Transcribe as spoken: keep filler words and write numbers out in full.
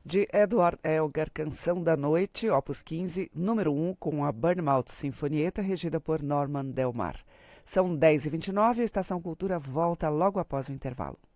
de Edward Elgar, Canção da Noite, opus quinze, número um, com a Bournemouth Sinfonietta, regida por Norman Del Mar. São dez e vinte e nove, a Estação Cultura volta logo após o intervalo.